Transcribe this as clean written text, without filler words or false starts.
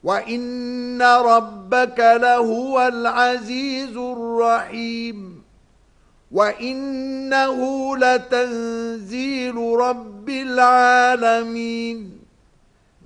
وَإِنَّ رَبَّكَ لَهُوَ الْعَزِيزُ الرَّحِيمُ وَإِنَّهُ لَتَنزِيلُ رَبِّ الْعَالَمِينَ